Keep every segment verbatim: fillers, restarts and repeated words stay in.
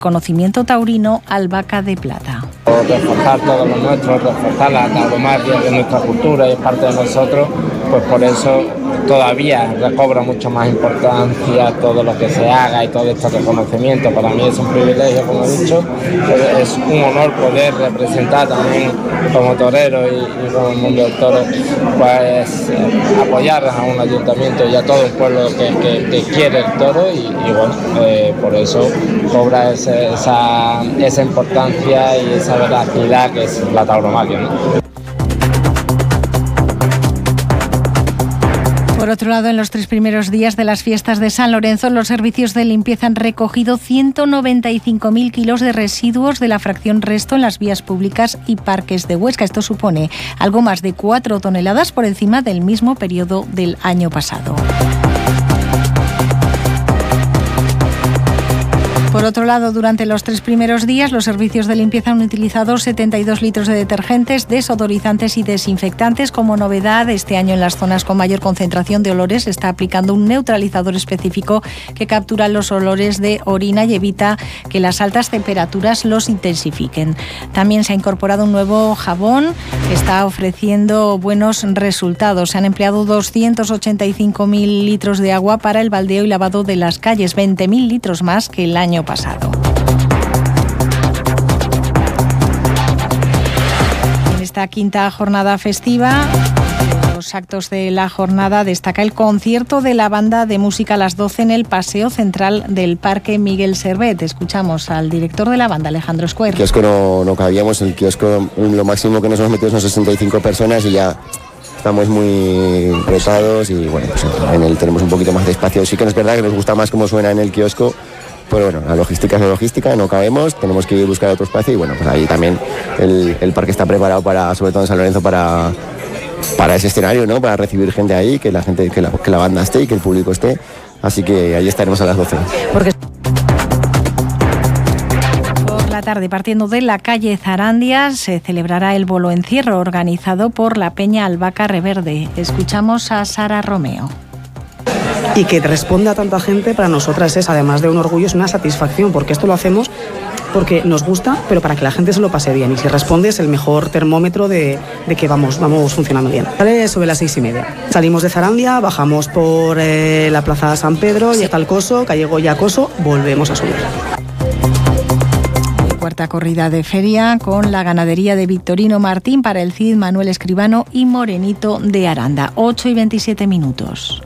Conocimiento taurino Albaca de Plata. Reforzar todo lo nuestro, reforzar la tauromaquia, que es nuestra cultura y es parte de nosotros, pues por eso todavía recobra mucho más importancia todo lo que se haga y todo este reconocimiento. Para mí es un privilegio, como he dicho, es un honor poder representar también como torero y, y como el mundo del toro, pues eh, apoyar a un ayuntamiento y a todo un pueblo que, que, que quiere el toro y, y bueno, eh, por eso cobra ese, esa, esa importancia y esa veracidad que es la tauromaquia, ¿no? Por otro lado, en los tres primeros días de las fiestas de San Lorenzo, los servicios de limpieza han recogido ciento noventa y cinco mil kilos de residuos de la fracción resto en las vías públicas y parques de Huesca. Esto supone algo más de cuatro toneladas por encima del mismo periodo del año pasado. Por otro lado, durante los tres primeros días, los servicios de limpieza han utilizado setenta y dos litros de detergentes, desodorizantes y desinfectantes. Como novedad, este año en las zonas con mayor concentración de olores se está aplicando un neutralizador específico que captura los olores de orina y evita que las altas temperaturas los intensifiquen. También se ha incorporado un nuevo jabón que está ofreciendo buenos resultados. Se han empleado doscientos ochenta y cinco mil litros de agua para el baldeo y lavado de las calles, veinte mil litros más que el año pasado. En esta quinta jornada festiva, de los actos de la jornada destaca el concierto de la banda de música a las doce en el Paseo Central del Parque Miguel Servet. Escuchamos al director de la banda, Alejandro Escuer. El kiosco no, no cabíamos, el kiosco lo máximo que nos hemos metido son sesenta y cinco personas y ya estamos muy apretados y bueno, pues en él tenemos un poquito más de espacio. Sí que es verdad que nos gusta más cómo suena en el kiosco. Pero bueno, la logística es la logística, no cabemos, tenemos que ir a buscar otro espacio y bueno, pues ahí también el, el parque está preparado para, sobre todo en San Lorenzo, para, para ese escenario, ¿no? Para recibir gente ahí, que la gente, que la, que la banda esté y que el público esté. Así que ahí estaremos a las doce. Porque por la tarde, partiendo de la calle Zarandia, se celebrará el bolo encierro organizado por la Peña Albaca Reverde. Escuchamos a Sara Romeo. Y que responda a tanta gente para nosotras es, además de un orgullo, es una satisfacción, porque esto lo hacemos porque nos gusta, pero para que la gente se lo pase bien. Y si responde es el mejor termómetro de, de que vamos, vamos funcionando bien. Sale sobre las seis y media. Salimos de Zarandia, bajamos por eh, la Plaza San Pedro, y hasta el Coso, calle Goya Coso, volvemos a subir. Cuarta corrida de feria con la ganadería de Victorino Martín para el Cid Manuel Escribano y Morenito de Aranda. ocho y veintisiete minutos.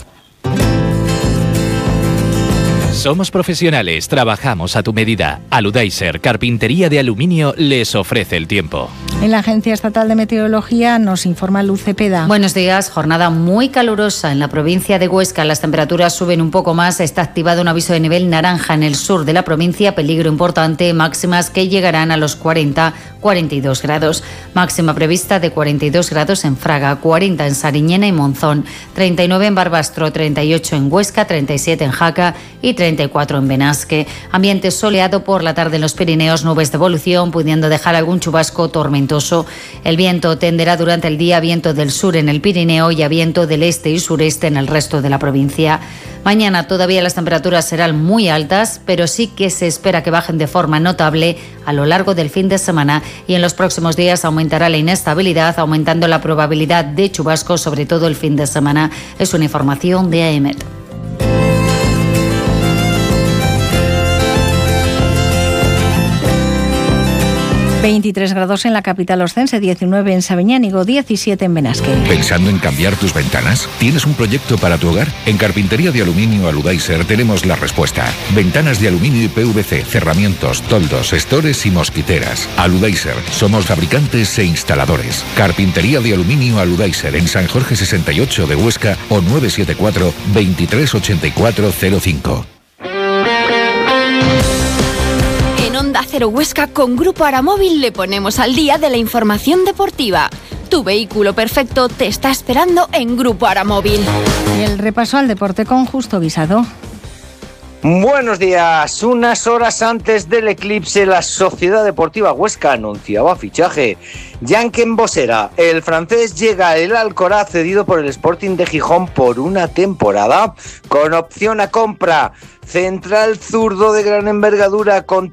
Somos profesionales, trabajamos a tu medida. Aludaiser, carpintería de aluminio, les ofrece el tiempo. En la Agencia Estatal de Meteorología nos informa Luz Cepeda. Buenos días, jornada muy calurosa en la provincia de Huesca. Las temperaturas suben un poco más. Está activado un aviso de nivel naranja en el sur de la provincia, peligro importante, máximas que llegarán a los cuarenta a cuarenta y dos grados. Máxima prevista de cuarenta y dos grados en Fraga, cuarenta en Sariñena y Monzón, treinta y nueve en Barbastro, treinta y ocho en Huesca, treinta y siete en Jaca y treinta y cuatro en Benasque. Ambiente soleado por la tarde en los Pirineos, nubes de evolución, pudiendo dejar algún chubasco tormentoso. El viento tenderá durante el día a viento del sur en el Pirineo y a viento del este y sureste en el resto de la provincia. Mañana todavía las temperaturas serán muy altas, pero sí que se espera que bajen de forma notable a lo largo del fin de semana y en los próximos días aumentará la inestabilidad, aumentando la probabilidad de chubascos, sobre todo el fin de semana. Es una información de A E M E T. veintitrés grados en la capital oscense, diecinueve en Sabiñánigo, diecisiete en Benasque. ¿Pensando en cambiar tus ventanas? ¿Tienes un proyecto para tu hogar? En Carpintería de Aluminio Aludaiser tenemos la respuesta. Ventanas de aluminio y P V C, cerramientos, toldos, estores y mosquiteras. Aludaiser, somos fabricantes e instaladores. Carpintería de Aluminio Aludaiser en San Jorge sesenta y ocho de Huesca o nueve siete cuatro, veintitrés ochenta y cuatro cero cinco. Onda Cero Huesca, con Grupo Aramóvil le ponemos al día de la información deportiva. Tu vehículo perfecto te está esperando en Grupo Aramóvil. Y el repaso al deporte con Justo Guisado. Buenos días. Unas horas antes del eclipse, la Sociedad Deportiva Huesca anunciaba fichaje. Janken Bosera, el francés, llega al Alcoraz cedido por el Sporting de Gijón por una temporada con opción a compra. Central zurdo de gran envergadura con